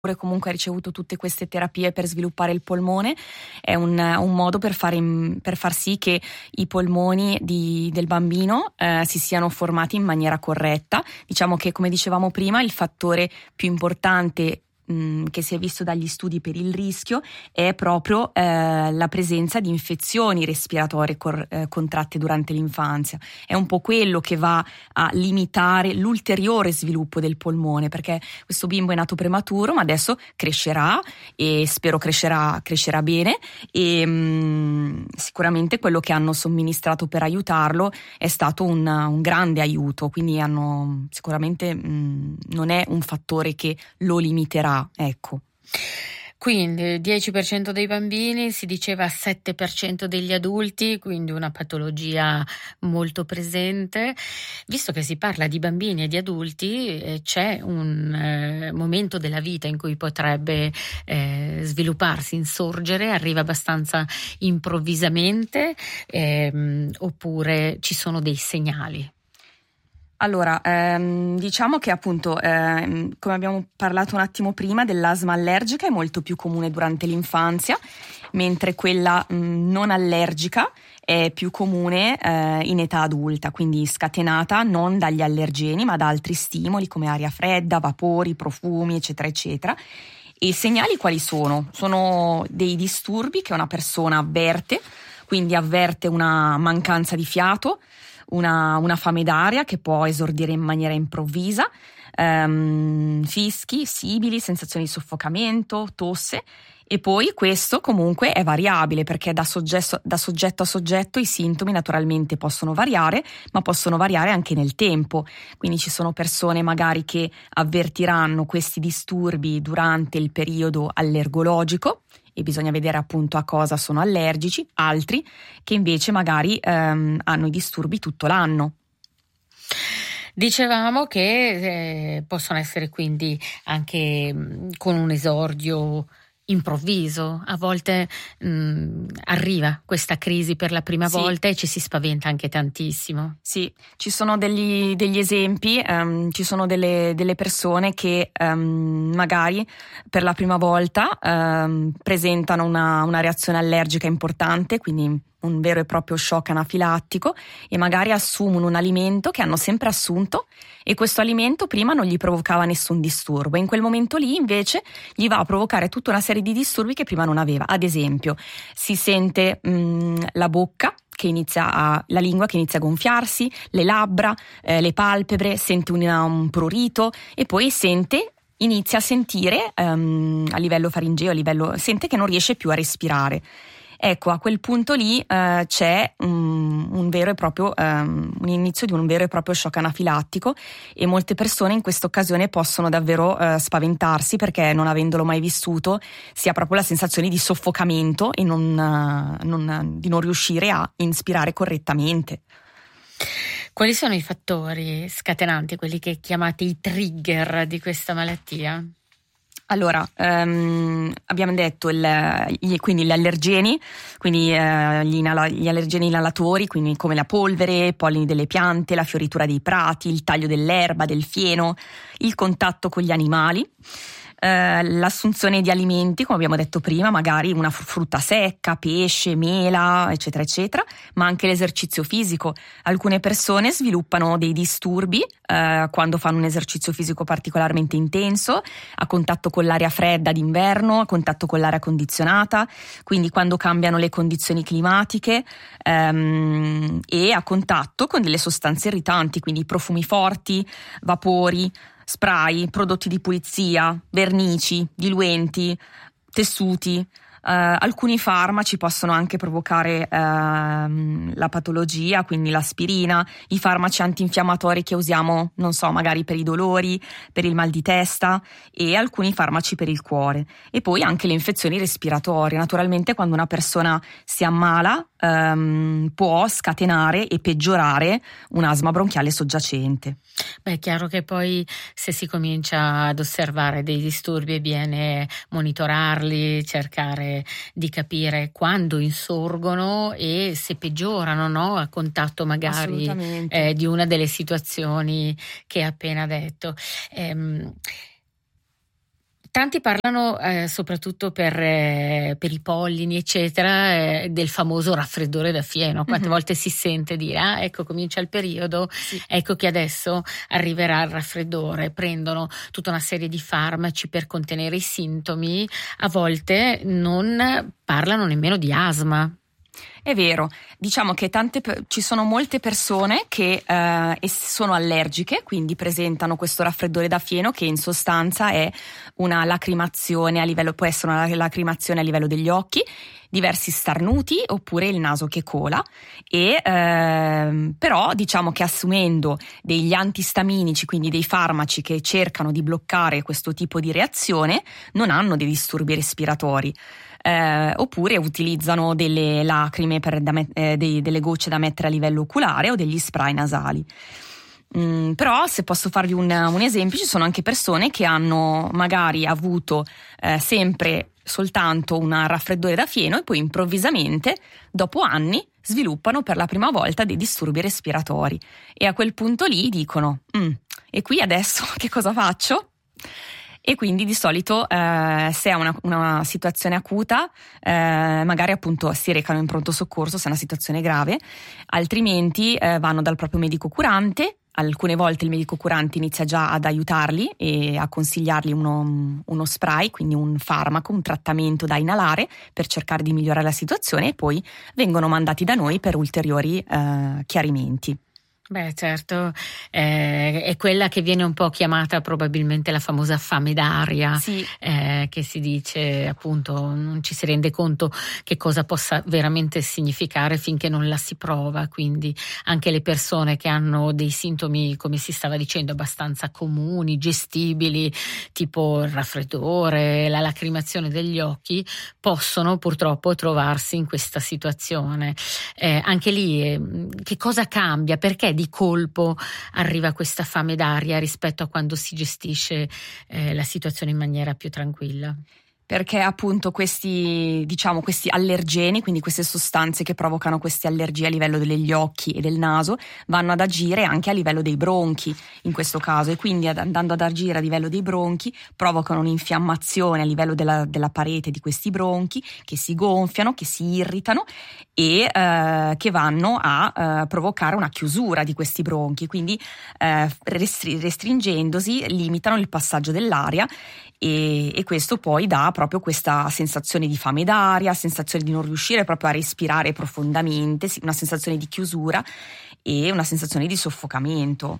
comunque ha ricevuto tutte queste terapie per sviluppare il polmone, è un modo per far sì che i polmoni del bambino si siano formati in maniera corretta. Diciamo che, come dicevamo prima, il fattore più importante che si è visto dagli studi per il rischio è proprio la presenza di infezioni respiratorie contratte durante l'infanzia. È un po' quello che va a limitare l'ulteriore sviluppo del polmone, perché questo bimbo è nato prematuro, ma adesso crescerà e spero crescerà bene, e sicuramente quello che hanno somministrato per aiutarlo è stato un grande aiuto, quindi sicuramente non è un fattore che lo limiterà. Ecco. Quindi 10% dei bambini, si diceva 7% degli adulti, quindi una patologia molto presente. Visto che si parla di bambini e di adulti, c'è un momento della vita in cui potrebbe svilupparsi, insorgere, arriva abbastanza improvvisamente, oppure ci sono dei segnali? Allora, diciamo che appunto, come abbiamo parlato un attimo prima, dell'asma allergica è molto più comune durante l'infanzia, mentre quella non allergica è più comune in età adulta, quindi scatenata non dagli allergeni ma da altri stimoli come aria fredda, vapori, profumi, eccetera, eccetera. E i segnali quali sono? Sono dei disturbi che una persona avverte, quindi avverte una mancanza di fiato, una fame d'aria che può esordire in maniera improvvisa, fischi, sibili, sensazioni di soffocamento, tosse, e poi questo comunque è variabile perché da soggetto a soggetto i sintomi naturalmente possono variare, ma possono variare anche nel tempo. Quindi ci sono persone magari che avvertiranno questi disturbi durante il periodo allergologico, e bisogna vedere appunto a cosa sono allergici, altri che invece magari hanno i disturbi tutto l'anno. Dicevamo che possono essere quindi anche con un esordio improvviso, a volte arriva questa crisi per la prima volta e ci si spaventa anche tantissimo. Sì, ci sono degli esempi, ci sono delle persone che magari per la prima volta presentano una reazione allergica importante, quindi un vero e proprio shock anafilattico, e magari assumono un alimento che hanno sempre assunto e questo alimento prima non gli provocava nessun disturbo, e in quel momento lì invece gli va a provocare tutta una serie di disturbi che prima non aveva. Ad esempio, si sente la bocca la lingua che inizia a gonfiarsi, le labbra, le palpebre, sente un prurito, e poi inizia a sentire a livello faringeo, sente che non riesce più a respirare. Ecco, a quel punto lì c'è un vero e proprio un inizio di un vero e proprio shock anafilattico, e molte persone in questa occasione possono davvero spaventarsi perché, non avendolo mai vissuto, si ha proprio la sensazione di soffocamento e di non riuscire a inspirare correttamente. Quali sono i fattori scatenanti, quelli che chiamate i trigger di questa malattia? Allora, abbiamo detto quindi gli allergeni, quindi gli allergeni inalatori, quindi come la polvere, i pollini delle piante, la fioritura dei prati, il taglio dell'erba, del fieno, il contatto con gli animali, l'assunzione di alimenti, come abbiamo detto prima, magari una frutta secca, pesce, mela, eccetera, eccetera, ma anche l'esercizio fisico. Alcune persone sviluppano dei disturbi quando fanno un esercizio fisico particolarmente intenso, a contatto con l'aria fredda d'inverno, a contatto con l'aria condizionata, quindi quando cambiano le condizioni climatiche, e a contatto con delle sostanze irritanti, quindi profumi forti, vapori, spray, prodotti di pulizia, vernici, diluenti, tessuti. Alcuni farmaci possono anche provocare la patologia, quindi l'aspirina, i farmaci antinfiammatori che usiamo, non so, magari per i dolori, per il mal di testa, e alcuni farmaci per il cuore. E poi anche le infezioni respiratorie. Naturalmente quando una persona si ammala può scatenare e peggiorare un'asma bronchiale soggiacente. Beh, è chiaro che poi se si comincia ad osservare dei disturbi è bene monitorarli, cercare di capire quando insorgono e se peggiorano, no? A contatto magari di una delle situazioni che hai appena detto. Tanti parlano, soprattutto per i pollini, eccetera, del famoso raffreddore da fieno. Quante volte si sente dire, ecco, comincia il periodo, sì, ecco che adesso arriverà il raffreddore. Prendono tutta una serie di farmaci per contenere i sintomi, a volte non parlano nemmeno di asma. È vero, diciamo che ci sono molte persone che sono allergiche, quindi presentano questo raffreddore da fieno, che in sostanza è una lacrimazione può essere una lacrimazione a livello degli occhi, diversi starnuti oppure il naso che cola, e però diciamo che assumendo degli antistaminici, quindi dei farmaci che cercano di bloccare questo tipo di reazione, non hanno dei disturbi respiratori. Oppure utilizzano delle lacrime delle gocce da mettere a livello oculare o degli spray nasali. Però, se posso farvi un esempio, ci sono anche persone che hanno magari avuto sempre soltanto un raffreddore da fieno e poi improvvisamente, dopo anni, sviluppano per la prima volta dei disturbi respiratori, e a quel punto lì dicono e qui adesso che cosa faccio? E quindi di solito se è una situazione acuta, magari appunto si recano in pronto soccorso se è una situazione grave, altrimenti vanno dal proprio medico curante. Alcune volte il medico curante inizia già ad aiutarli e a consigliargli uno spray, quindi un farmaco, un trattamento da inalare per cercare di migliorare la situazione, e poi vengono mandati da noi per ulteriori chiarimenti. Beh, certo, è quella che viene un po' chiamata probabilmente la famosa fame d'aria, sì, che si dice, appunto, non ci si rende conto che cosa possa veramente significare finché non la si prova. Quindi anche le persone che hanno dei sintomi, come si stava dicendo, abbastanza comuni, gestibili, tipo il raffreddore, la lacrimazione degli occhi, possono purtroppo trovarsi in questa situazione. Anche lì che cosa cambia? Perché di colpo arriva questa fame d'aria rispetto a quando si gestisce la situazione in maniera più tranquilla? Perché appunto questi allergeni, quindi queste sostanze che provocano queste allergie a livello degli occhi e del naso, vanno ad agire anche a livello dei bronchi in questo caso, e quindi andando ad agire a livello dei bronchi provocano un'infiammazione a livello della parete di questi bronchi, che si gonfiano, che si irritano e che vanno a provocare una chiusura di questi bronchi, quindi restringendosi limitano il passaggio dell'aria, e questo poi dà proprio questa sensazione di fame d'aria, sensazione di non riuscire proprio a respirare profondamente, una sensazione di chiusura e una sensazione di soffocamento.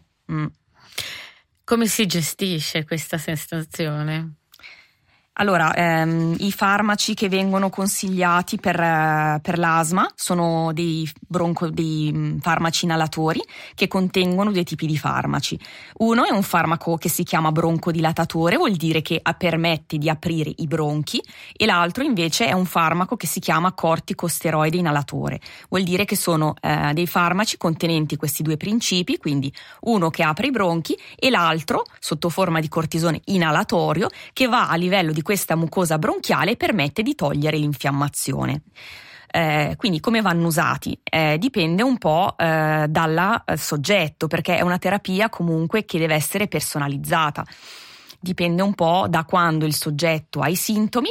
Come si gestisce questa sensazione? Allora, i farmaci che vengono consigliati per l'asma sono dei farmaci inalatori che contengono due tipi di farmaci. Uno è un farmaco che si chiama broncodilatatore, vuol dire che permette di aprire i bronchi, e l'altro invece è un farmaco che si chiama corticosteroide inalatore, vuol dire che sono dei farmaci contenenti questi due principi, quindi uno che apre i bronchi e l'altro sotto forma di cortisone inalatorio che va a livello di questa mucosa bronchiale e permette di togliere l'infiammazione. Quindi come vanno usati? Dipende un po' dal soggetto, perché è una terapia comunque che deve essere personalizzata. Dipende un po' da quando il soggetto ha i sintomi,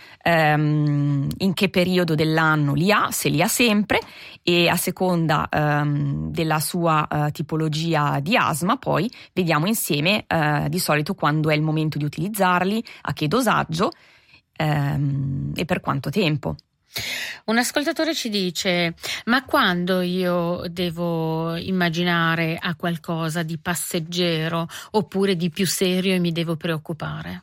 in che periodo dell'anno li ha, se li ha sempre, e a seconda della sua tipologia di asma poi vediamo insieme di solito quando è il momento di utilizzarli, a che dosaggio e per quanto tempo. Un ascoltatore ci dice: ma quando io devo immaginare a qualcosa di passeggero oppure di più serio e mi devo preoccupare?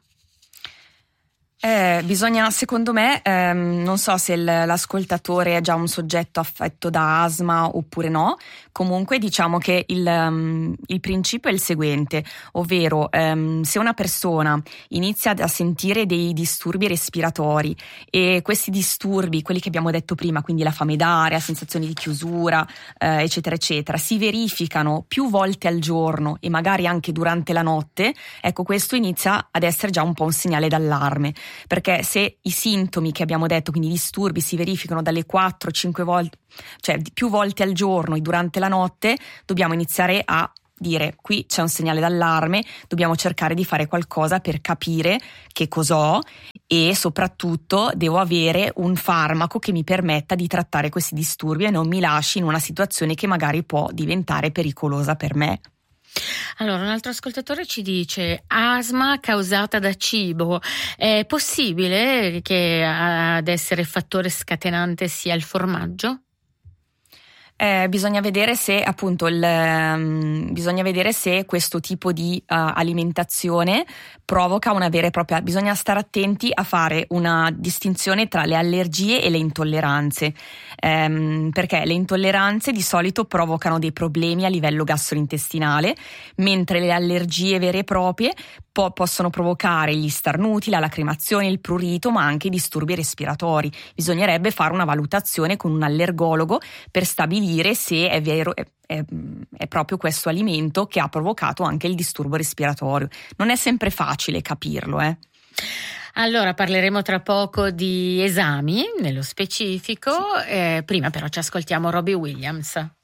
Bisogna, secondo me, non so se l'ascoltatore è già un soggetto affetto da asma oppure no. Comunque diciamo che il principio è il seguente, ovvero se una persona inizia a sentire dei disturbi respiratori, e questi disturbi, quelli che abbiamo detto prima, quindi la fame d'aria, sensazioni di chiusura, eccetera eccetera, si verificano più volte al giorno e magari anche durante la notte, ecco, questo inizia ad essere già un po' un segnale d'allarme. Perché se i sintomi che abbiamo detto, quindi i disturbi, si verificano dalle 4-5 volte, cioè più volte al giorno e durante la notte, dobbiamo iniziare a dire qui c'è un segnale d'allarme, dobbiamo cercare di fare qualcosa per capire che cos'ho e soprattutto devo avere un farmaco che mi permetta di trattare questi disturbi e non mi lasci in una situazione che magari può diventare pericolosa per me. Allora, un altro ascoltatore ci dice: asma causata da cibo. È possibile che ad essere fattore scatenante sia il formaggio? Bisogna vedere se appunto bisogna vedere se questo tipo di alimentazione provoca una vera e propria. Bisogna stare attenti a fare una distinzione tra le allergie e le intolleranze, perché le intolleranze di solito provocano dei problemi a livello gastrointestinale, mentre le allergie vere e proprie possono provocare gli starnuti, la lacrimazione, il prurito, ma anche disturbi respiratori. Bisognerebbe fare una valutazione con un allergologo per stabilire se è vero, è proprio questo alimento che ha provocato anche il disturbo respiratorio. Non è sempre facile capirlo, Allora parleremo tra poco di esami nello specifico, prima però ci ascoltiamo Robbie Williams.